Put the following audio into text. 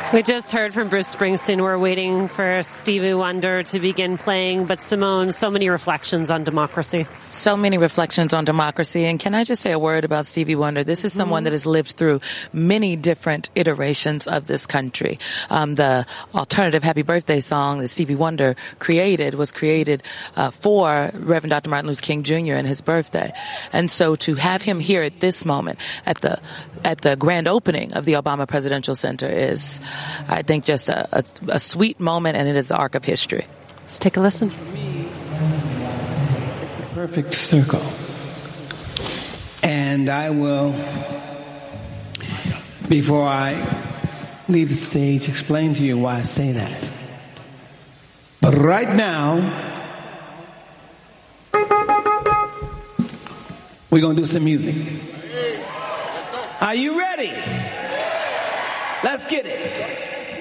We just heard from Bruce Springsteen. We're waiting for Stevie Wonder to begin playing. But Simone, so many reflections on democracy. So many reflections on democracy. And can I just say a word about Stevie Wonder? This is someone that has lived through many different iterations of this country. The alternative Happy Birthday song that Stevie Wonder created was created for Reverend Dr. Martin Luther King Jr. and his birthday. And so to have him here at this moment, at the grand opening of the Obama Presidential Center is, I think, just a sweet moment, and it is the arc of history. Let's take a listen. Perfect circle. And I will, before I leave the stage, explain to you why I say that. But right now, we're going to do some music. Are you ready? Let's get it.